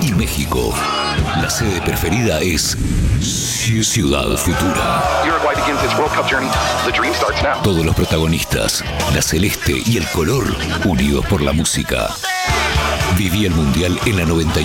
y México. La sede preferida es Ciudad Futura. Uruguay begins its World Cup journey. The dream starts now. Todos los protagonistas, la celeste y el color, unidos por la música. Viví el Mundial en la 91.